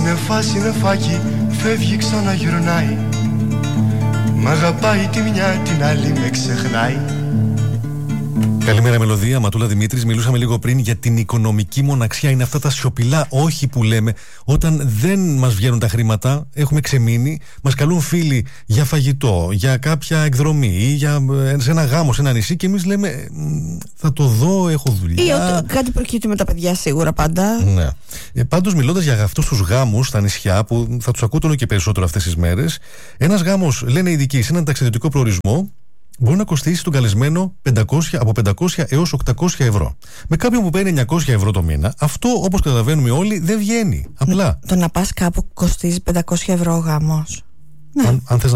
Σύννεφα, σύννεφάκι, φεύγει ξαναγυρνάει. Μ' αγαπάει τη μια, την άλλη με ξεχνάει. Καλημέρα Μελωδία, Ματούλα Δημήτρης. Μιλούσαμε λίγο πριν για την οικονομική μοναξιά. Είναι αυτά τα σιωπηλά όχι που λέμε όταν δεν μας βγαίνουν τα χρήματα, έχουμε ξεμείνει, μας καλούν φίλοι για φαγητό, για κάποια εκδρομή ή σε ένα γάμο, σε ένα νησί και εμείς λέμε θα το δω, έχω δουλειά. Ή κάτι προκύπτει με τα παιδιά σίγουρα πάντα. Ναι. Πάντως μιλώντας για αυτούς τους γάμους στα νησιά που θα τους ακούτε όλο και περισσότερο αυτές τις μέρες, ένας γάμος, λένε οι ειδικοί, σε έναν ταξιδιωτικό προορισμό μπορεί να κοστίσει τον καλεσμένο από 500 έως 800 ευρώ. Με κάποιον που παίρνει 900 ευρώ το μήνα, αυτό όπως καταλαβαίνουμε όλοι δεν βγαίνει. Απλά. Το να πας κάπου κοστίζει 500 ευρώ ο γάμος. Αν θες